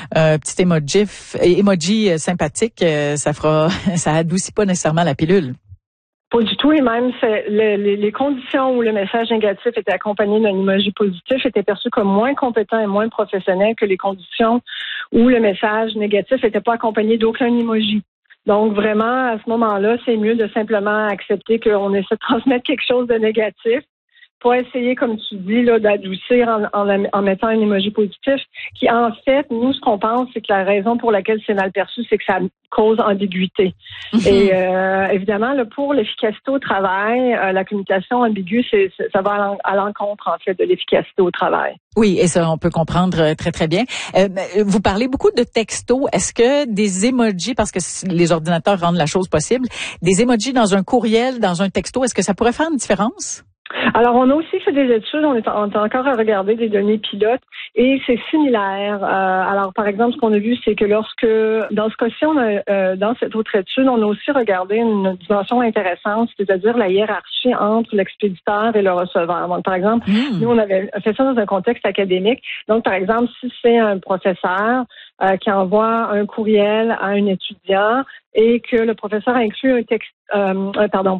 petit emoji sympathique, ça adoucit pas nécessairement la pilule. Pas du tout, et même les conditions où le message négatif était accompagné d'un emoji positif étaient perçues comme moins compétent et moins professionnel que les conditions où le message négatif n'était pas accompagné d'aucun emoji. Donc vraiment, à ce moment-là, c'est mieux de simplement accepter qu'on essaie de transmettre quelque chose de négatif, pas essayer, comme tu dis, là, d'adoucir en mettant un emoji positif, qui en fait, nous, ce qu'on pense, c'est que la raison pour laquelle c'est mal perçu, c'est que ça cause ambiguïté. Et évidemment, là, pour l'efficacité au travail, la communication ambiguë, ça va à l'encontre, en fait, de l'efficacité au travail. Oui, et ça, on peut comprendre très, très bien. Vous parlez beaucoup de textos. Est-ce que des emojis, parce que les ordinateurs rendent la chose possible, des emojis dans un courriel, dans un texto, est-ce que ça pourrait faire une différence? Alors, on a aussi fait des études, on est encore à regarder des données pilotes et c'est similaire. Alors, par exemple, ce qu'on a vu, c'est que dans ce cas-ci, dans cette autre étude, on a aussi regardé une dimension intéressante, c'est-à-dire la hiérarchie entre l'expéditeur et le receveur. Donc, par exemple, nous, on avait fait ça dans un contexte académique. Donc, par exemple, si c'est un professeur qui envoie un courriel à un étudiant et que le professeur a inclus un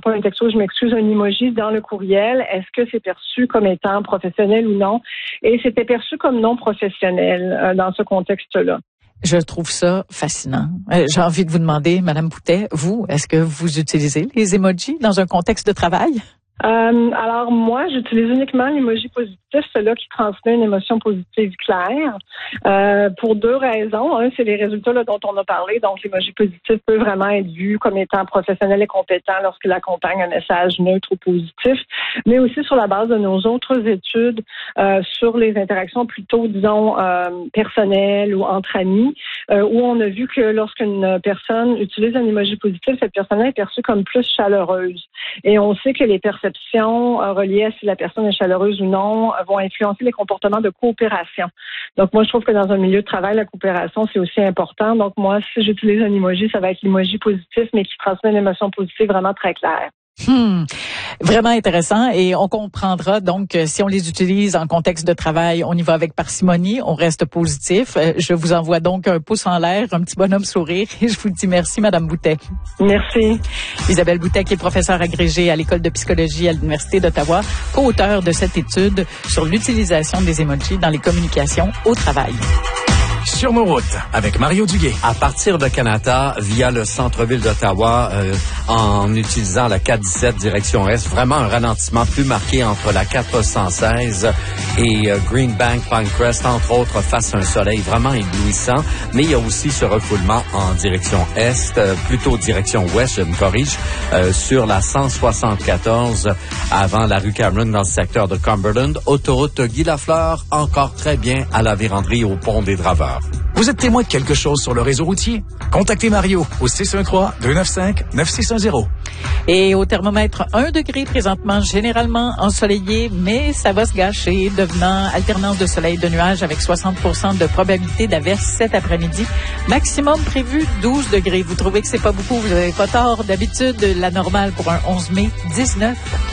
emoji dans le courriel, est-ce que c'est perçu comme étant professionnel ou non? Et c'était perçu comme non professionnel dans ce contexte-là. Je trouve ça fascinant. J'ai envie de vous demander, Madame Boutet, vous, est-ce que vous utilisez les emojis dans un contexte de travail? Alors moi, j'utilise uniquement l'emoji positif, celui-là qui transmet une émotion positive claire, pour deux raisons. Un, c'est les résultats là, dont on a parlé. Donc, l'emoji positif peut vraiment être vu comme étant professionnel et compétent lorsqu'il accompagne un message neutre ou positif, mais aussi sur la base de nos autres études sur les interactions plutôt, disons, personnelles ou entre amis, où on a vu que lorsqu'une personne utilise un emoji positif, cette personne est perçue comme plus chaleureuse. Et on sait que les perceptions reliées à si la personne est chaleureuse ou non vont influencer les comportements de coopération. Donc, moi, je trouve que dans un milieu de travail, la coopération, c'est aussi important. Donc, moi, si j'utilise un emoji, ça va être l'emoji positif, mais qui transmet une émotion positive vraiment très claire. Vraiment intéressant, et on comprendra donc si on les utilise en contexte de travail, on y va avec parcimonie, on reste positif. Je vous envoie donc un pouce en l'air, un petit bonhomme sourire, et je vous dis merci, Madame Boutet. Merci. Isabelle Boutet, qui est professeure agrégée à l'École de psychologie à l'Université d'Ottawa, co-auteure de cette étude sur l'utilisation des emojis dans les communications au travail. Sur nos routes, avec Mario Duguay. À partir de Kanata, via le centre-ville d'Ottawa, en utilisant la 417 direction Est, vraiment un ralentissement plus marqué entre la 416 et Greenbank, Pinecrest, entre autres, face à un soleil vraiment éblouissant. Mais il y a aussi ce refoulement en direction Est, plutôt direction Ouest, je me corrige, sur la 174 avant la rue Cameron dans le secteur de Cumberland. Autoroute Guy Lafleur, encore très bien à la véranderie au pont des Draveurs. Vous êtes témoin de quelque chose sur le réseau routier? Contactez Mario au 613-295-9610. Et au thermomètre, 1 degré présentement, généralement ensoleillé, mais ça va se gâcher, devenant alternance de soleil de nuages avec 60% de probabilité d'averse cet après-midi. Maximum prévu 12 degrés. Vous trouvez que c'est pas beaucoup? Vous n'avez pas tort. D'habitude, la normale pour un 11 mai, 19.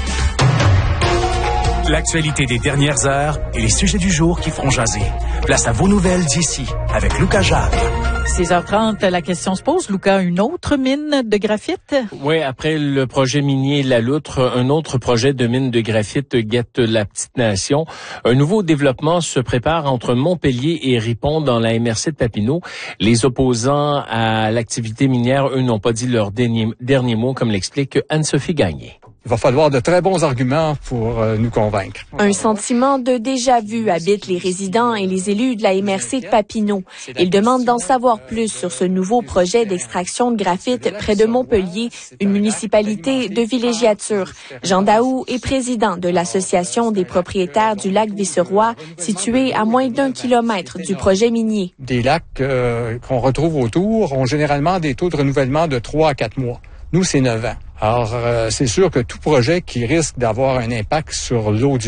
L'actualité des dernières heures et les sujets du jour qui feront jaser. Place à vos nouvelles d'ici avec Lucas Jacques. 6h30, la question se pose. Lucas, une autre mine de graphite? Oui, après le projet minier La Loutre, un autre projet de mine de graphite guette la petite nation. Un nouveau développement se prépare entre Montpellier et Ripon dans la MRC de Papineau. Les opposants à l'activité minière, eux, n'ont pas dit leur dernier mot, comme l'explique Anne-Sophie Gagné. Il va falloir de très bons arguments pour nous convaincre. Un sentiment de déjà-vu habite les résidents et les élus de la MRC de Papineau. Ils demandent d'en savoir plus sur ce nouveau projet d'extraction de graphite près de Montpellier, une municipalité de villégiature. Jean Daou est président de l'Association des propriétaires du lac Viceroy, situé à moins d'1 kilomètre du projet minier. Des lacs qu'on retrouve autour ont généralement des taux de renouvellement de 3 à 4 mois. Nous, c'est 9 ans. Alors, c'est sûr que tout projet qui risque d'avoir un impact sur l'eau du lac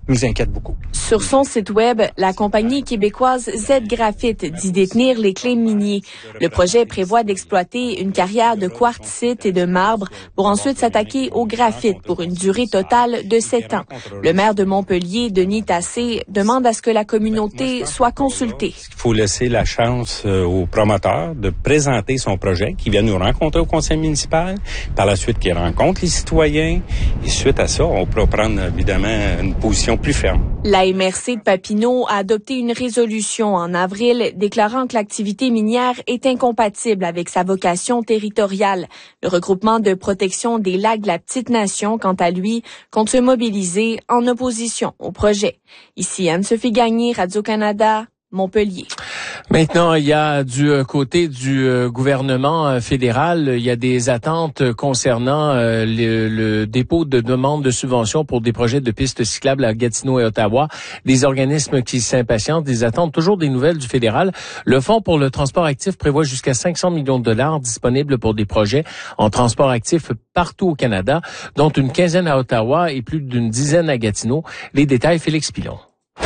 nous inquiète beaucoup. Sur son site web, la compagnie québécoise Z-Graphite dit détenir les clés miniers. Le projet prévoit d'exploiter une carrière de quartzite et de marbre pour ensuite s'attaquer au graphite pour une durée totale de 7 ans. Le maire de Montpellier, Denis Tassé, demande à ce que la communauté soit consultée. Il faut laisser la chance aux promoteurs de présenter son projet, qui vient nous rencontrer au conseil municipal, par la suite qui rencontre les citoyens, et suite à ça, on pourra prendre évidemment une position plus ferme. La MRC de Papineau a adopté une résolution en avril déclarant que l'activité minière est incompatible avec sa vocation territoriale. Le regroupement de protection des lacs de la Petite-Nation, quant à lui, compte se mobiliser en opposition au projet. Ici Anne-Sophie Gagné, Radio-Canada, Montpellier. Maintenant, il y a du côté du gouvernement fédéral, il y a des attentes concernant le dépôt de demandes de subventions pour des projets de pistes cyclables à Gatineau et Ottawa. Des organismes qui s'impatientent, des attentes toujours des nouvelles du fédéral. Le Fonds pour le transport actif prévoit jusqu'à 500 millions de dollars disponibles pour des projets en transport actif partout au Canada, dont une quinzaine à Ottawa et plus d'une dizaine à Gatineau. Les détails, Félix Pilon.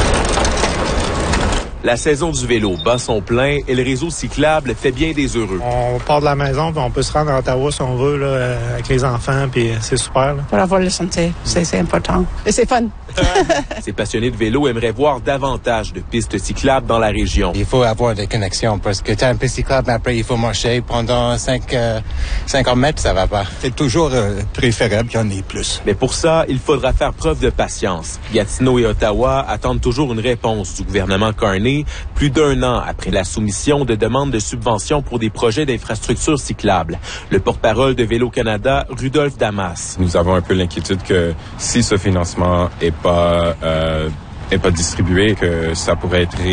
La saison du vélo bat son plein et le réseau cyclable fait bien des heureux. On part de la maison, puis on peut se rendre à Ottawa si on veut, là, avec les enfants, puis c'est super. Là. Pour avoir le santé, c'est important. Et c'est fun. Ces passionnés de vélo aimeraient voir davantage de pistes cyclables dans la région. Il faut avoir des connexions parce que tu as une piste cyclable, mais après il faut marcher pendant 50 mètres, ça va pas. C'est toujours préférable qu'il y en ait plus. Mais pour ça, il faudra faire preuve de patience. Gatineau et Ottawa attendent toujours une réponse du gouvernement Carney, plus d'un an après la soumission de demandes de subventions pour des projets d'infrastructures cyclables. Le porte-parole de Vélo-Canada, Rudolf Damas. Nous avons un peu l'inquiétude que si ce financement est pas distribué, que ça pourrait être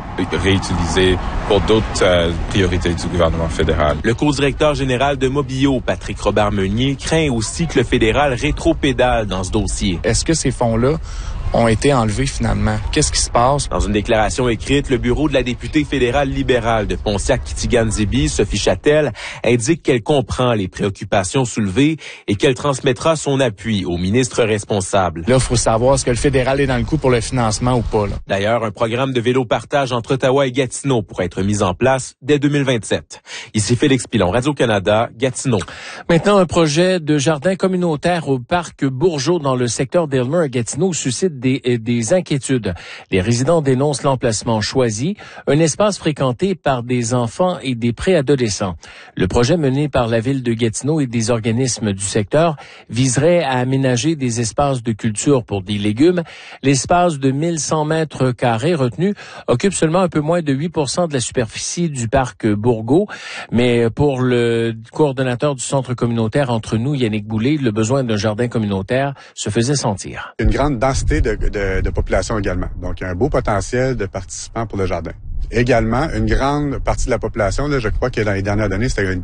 réutilisé pour d'autres priorités du gouvernement fédéral. Le co-directeur général de Mobio, Patrick Robert-Meunier, craint aussi que le fédéral rétropédale dans ce dossier. Est-ce que ces fonds-là ont été enlevés finalement? Qu'est-ce qui se passe? Dans une déclaration écrite, le bureau de la députée fédérale libérale de Pontiac-Kitigan-Zibi, Sophie Châtel, indique qu'elle comprend les préoccupations soulevées et qu'elle transmettra son appui au ministre responsable. Là, il faut savoir est-ce que le fédéral est dans le coup pour le financement ou pas. Là. D'ailleurs, un programme de vélo-partage entre Ottawa et Gatineau pourrait être mis en place dès 2027. Ici Félix Pilon, Radio-Canada, Gatineau. Maintenant, un projet de jardin communautaire au parc Bourgeot dans le secteur d'Aylmer à Gatineau suscite des inquiétudes. Les résidents dénoncent l'emplacement choisi, un espace fréquenté par des enfants et des préadolescents. Le projet mené par la ville de Gatineau et des organismes du secteur viserait à aménager des espaces de culture pour des légumes. L'espace de 1100 mètres carrés retenu occupe seulement un peu moins de 8% de la superficie du parc Bourgeot. Mais pour le coordonnateur du centre communautaire Entre nous, Yannick Boulay, le besoin d'un jardin communautaire se faisait sentir. Une grande densité de population également. Donc, il y a un beau potentiel de participants pour le jardin. Également, une grande partie de la population, là, je crois que dans les dernières années, c'était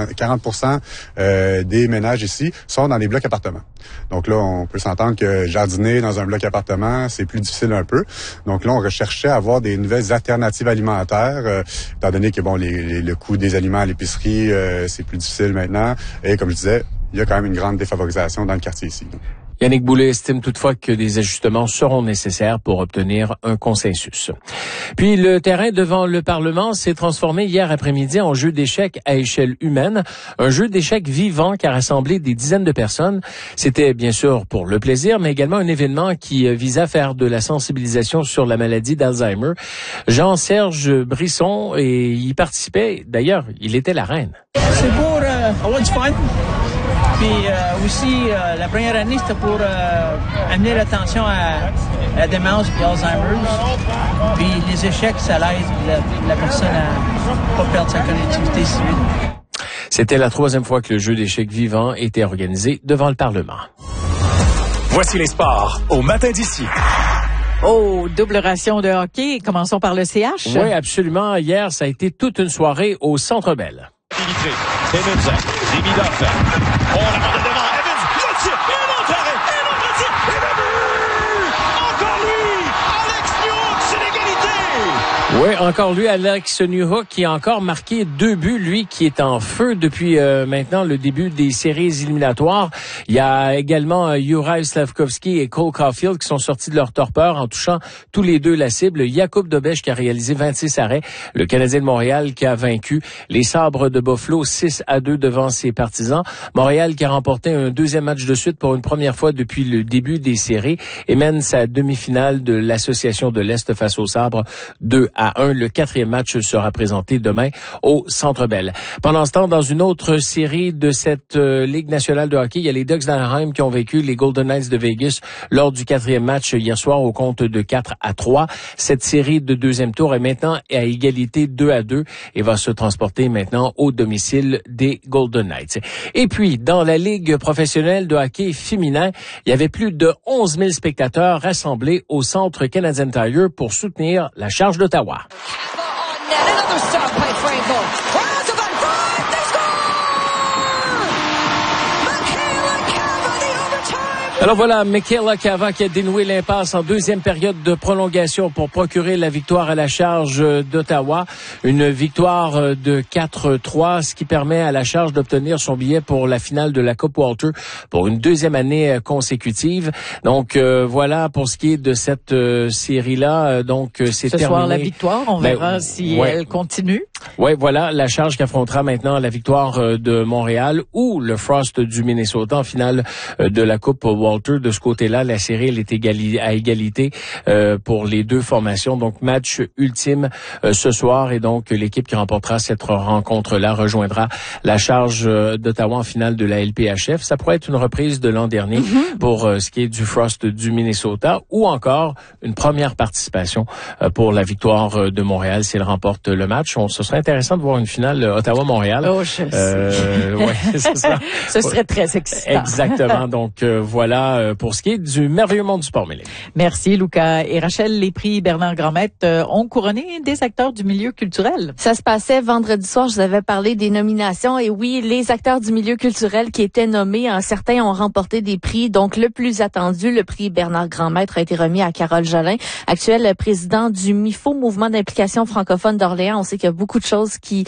40% des ménages ici sont dans des blocs appartements. Donc là, on peut s'entendre que jardiner dans un bloc appartement, c'est plus difficile un peu. Donc là, on recherchait à avoir des nouvelles alternatives alimentaires, étant donné que bon, le coût des aliments à l'épicerie, c'est plus difficile maintenant. Et comme je disais, il y a quand même une grande défavorisation dans le quartier ici. Yannick Boulay estime toutefois que des ajustements seront nécessaires pour obtenir un consensus. Puis le terrain devant le Parlement s'est transformé hier après-midi en jeu d'échecs à échelle humaine, un jeu d'échecs vivant qui a rassemblé des dizaines de personnes. C'était bien sûr pour le plaisir, mais également un événement qui visait à faire de la sensibilisation sur la maladie d'Alzheimer. Jean-Serge Brisson y participait. D'ailleurs, il était la reine. C'est pour avoir du fun. Puis aussi, la première année, c'était pour amener l'attention à la démence et Alzheimer. Puis les échecs, ça l'aide la personne à pas perdre sa connectivité civile. C'était la 3e fois que le jeu d'échecs vivant était organisé devant le Parlement. Voici les sports au matin d'ici. Oh, double ration de hockey. Commençons par le CH. Oui, absolument. Hier, ça a été toute une soirée au Centre Bell. Edmondson, Demidov. Oh, la main de devant. Evans, le tir. Et un autre arrêt. Et un autre tir. Et le but! Encore lui! Alex Newhook, c'est l'égalité! Oui, encore lui, Alex Newhook, qui a encore marqué 2 buts, lui qui est en feu depuis maintenant le début des séries éliminatoires. Il y a également Juraj Slafkovský et Cole Caulfield qui sont sortis de leur torpeur en touchant tous les deux la cible. Jakub Dobeš qui a réalisé 26 arrêts. Le Canadien de Montréal qui a vaincu les Sabres de Buffalo 6-2 devant ses partisans. Montréal qui a remporté un 2e match de suite pour une première fois depuis le début des séries et mène sa demi-finale de l'Association de l'Est face aux Sabres 2-1. Le 4e match sera présenté demain au Centre Bell. Pendant ce temps, dans une autre série de cette Ligue nationale de hockey, il y a les Ducks d'Anaheim qui ont vaincu les Golden Knights de Vegas lors du 4e match hier soir au compte de 4-3. Cette série de 2e tour est maintenant à égalité 2-2 et va se transporter maintenant au domicile des Golden Knights. Et puis, dans la Ligue professionnelle de hockey féminin, il y avait plus de 11 000 spectateurs rassemblés au Centre Canadian Tire pour soutenir la charge d'Ottawa. Alors voilà, Michaela Cava qui a dénoué l'impasse en 2e période de prolongation pour procurer la victoire à la charge d'Ottawa. Une victoire de 4-3, ce qui permet à la charge d'obtenir son billet pour la finale de la Coupe Walter pour une 2e année consécutive. Donc voilà pour ce qui est de cette série-là. Donc c'est terminé. Ce soir la victoire, on verra si elle continue. Oui, voilà, la charge qui affrontera maintenant la victoire de Montréal ou le Frost du Minnesota en finale de la Coupe Walter. De ce côté-là, la série elle est à égalité pour les deux formations. Donc, match ultime ce soir et donc l'équipe qui remportera cette rencontre-là rejoindra la charge d'Ottawa en finale de la LPHF. Ça pourrait être une reprise de l'an dernier pour ce qui est du Frost du Minnesota ou encore une première participation pour la victoire de Montréal si elle remporte le match. Ce serait intéressant de voir une finale Ottawa-Montréal. Oh, je sais. Ouais, c'est ça. Ce serait très excitant. Exactement. Donc, voilà pour ce qui est du merveilleux monde du sport, Mélanie. Merci, Lucas. Et Rachel, les prix Bernard Grandmaître ont couronné des acteurs du milieu culturel. Ça se passait vendredi soir. Je vous avais parlé des nominations. Et oui, les acteurs du milieu culturel qui étaient nommés, certains ont remporté des prix. Donc, le plus attendu, le prix Bernard Grandmaître a été remis à Carole Jolin, actuelle présidente du MIFO, Mouvement d'implication francophone d'Orléans. On sait qu'il y a beaucoup de choses qui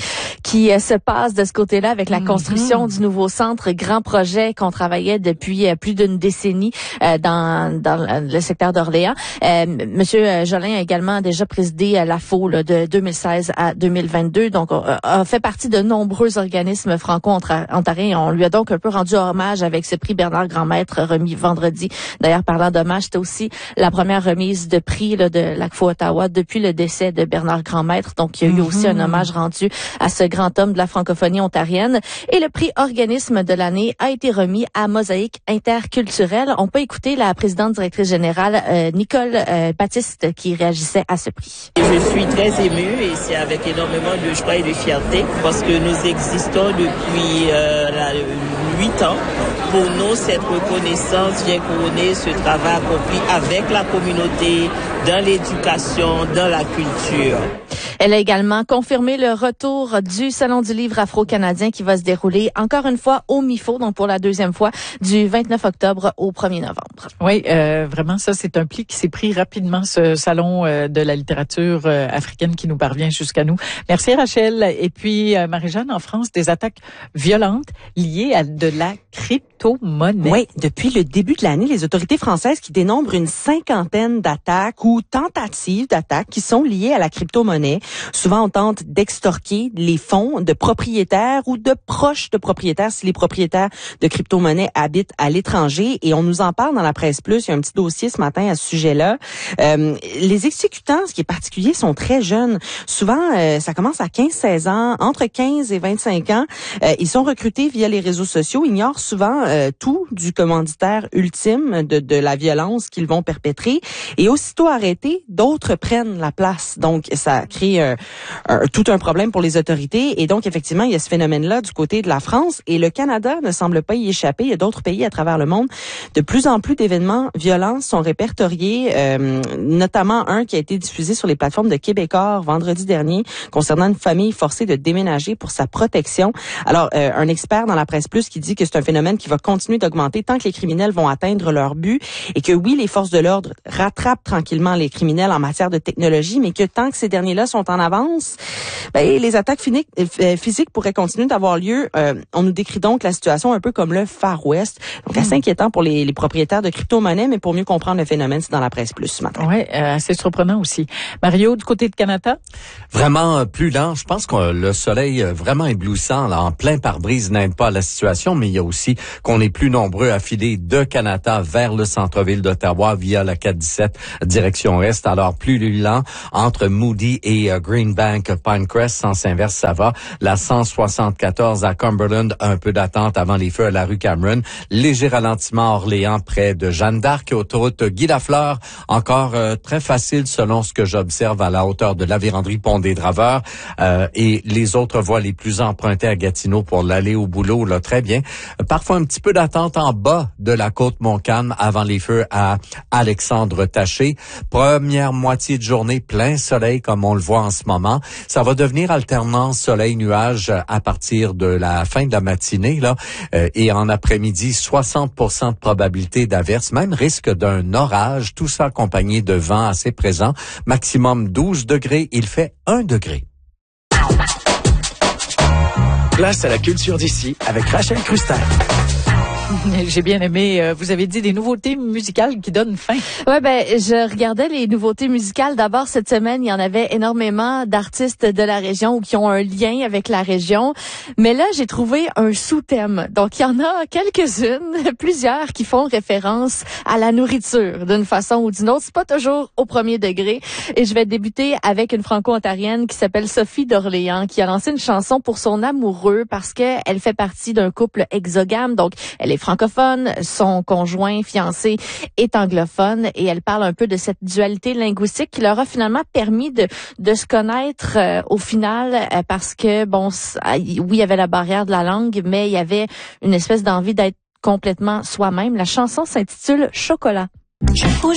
se passent de ce côté-là avec la construction du nouveau centre, grand projet qu'on travaillait depuis plus d'une décennie dans le secteur d'Orléans. Monsieur Jolin a également déjà présidé l'AFO de 2016 à 2022, donc a fait partie de nombreux organismes franco-ontariens. On lui a donc un peu rendu hommage avec ce prix Bernard Grandmaître remis vendredi. D'ailleurs, parlant d'hommage, c'était aussi la première remise de prix de l'AFO Ottawa depuis le décès de Bernard Grandmaître. Donc, il y a eu aussi un hommage rendu à ce grand homme de la francophonie ontarienne. Et le prix organisme de l'année a été remis à Mosaïque interculturelle. On peut écouter la présidente directrice générale Nicole Baptiste qui réagissait à ce prix. Je suis très émue et c'est avec énormément de joie et de fierté parce que nous existons depuis 8 ans. Pour nous, cette reconnaissance vient couronner ce travail accompli avec la communauté, dans l'éducation, dans la culture. Elle a également confirmé le retour du Salon du livre afro-canadien qui va se dérouler encore une fois au MIFO, donc pour la 2e fois, du 29 octobre au 1er novembre. Oui, vraiment, ça, c'est un pli qui s'est pris rapidement, ce Salon de la littérature africaine qui nous parvient jusqu'à nous. Merci, Rachel. Et puis, Marie-Jeanne, en France, des attaques violentes liées à de la crypto-monnaie. Oui, depuis le début de l'année, les autorités françaises qui dénombrent une 50aine d'attaques ou tentatives d'attaques qui sont liées à la crypto-monnaie. Souvent, on tente d'extorquer les fonds de propriétaires ou de proches de propriétaires si les propriétaires de crypto-monnaies habitent à l'étranger. Et on nous en parle dans la Presse Plus. Il y a un petit dossier ce matin à ce sujet-là. Les exécutants, ce qui est particulier, sont très jeunes. Souvent, ça commence à 15-16 ans, entre 15 et 25 ans. Ils sont recrutés via les réseaux sociaux, ignorent souvent tout du commanditaire ultime de la violence qu'ils vont perpétrer. Et aussitôt arrêtés, d'autres prennent la place. Donc, ça crée tout un problème pour les autorités. Et donc, effectivement, il y a ce phénomène-là du côté de la France. Et le Canada ne semble pas y échapper. Il y a d'autres pays à travers le monde. De plus en plus d'événements violents sont répertoriés, notamment un qui a été diffusé sur les plateformes de Québécois vendredi dernier concernant une famille forcée de déménager pour sa protection. Alors, un expert dans la Presse Plus qui dit que c'est un phénomène qui va va continuer d'augmenter tant que les criminels vont atteindre leur but et que oui, les forces de l'ordre rattrapent tranquillement les criminels en matière de technologie, mais que tant que ces derniers-là sont en avance, les attaques physiques pourraient continuer d'avoir lieu. On nous décrit donc la situation un peu comme le Far West. Donc, assez inquiétant pour les propriétaires de crypto-monnaies, mais pour mieux comprendre le phénomène, c'est dans la presse plus ce matin. Oui, assez surprenant aussi. Mario, du côté de Canada? Vraiment plus lent. Je pense que le soleil vraiment éblouissant, là, en plein pare-brise, n'aide pas la situation, mais il y a aussi qu'on est plus nombreux à filer de Canada vers le centre-ville d'Ottawa via la 417 direction est. Alors, plus lent entre Moody et Greenbank, Pinecrest, sens inverse, ça va. La 174 à Cumberland, un peu d'attente avant les feux à la rue Cameron. Léger ralentissement à Orléans, près de Jeanne d'Arc. Autoroute Guy Lafleur, encore très facile selon ce que j'observe à la hauteur de la Vérandrie Pont des Draveurs. Et les autres voies les plus empruntées à Gatineau pour l'aller au boulot, là, très bien. Parfois un petit peu d'attente en bas de la côte Montcalm avant les feux à Alexandre-Taché. Première moitié de journée, plein soleil comme on le voit en ce moment. Ça va devenir alternance soleil-nuage à partir de la fin de la matinée, là. Et en après-midi, 60% de probabilité d'averse, même risque d'un orage, tout ça accompagné de vent assez présent. Maximum 12 degrés, il fait 1 degré. Place à la culture d'ici avec Rachel Crustal. J'ai bien aimé, vous avez dit des nouveautés musicales qui donnent faim. Ouais, je regardais les nouveautés musicales. D'abord, cette semaine, il y en avait énormément d'artistes de la région ou qui ont un lien avec la région. Mais là, j'ai trouvé un sous-thème. Donc, il y en a quelques-unes, plusieurs qui font référence à la nourriture d'une façon ou d'une autre. C'est pas toujours au premier degré. Et je vais débuter avec une franco-ontarienne qui s'appelle Sophie d'Orléans, qui a lancé une chanson pour son amoureux parce qu'elle fait partie d'un couple exogame. Donc, elle est francophone, son conjoint fiancé est anglophone et elle parle un peu de cette dualité linguistique qui leur a finalement permis de se connaître au final parce que, oui, il y avait la barrière de la langue, mais il y avait une espèce d'envie d'être complètement soi-même. La chanson s'intitule Chocolat.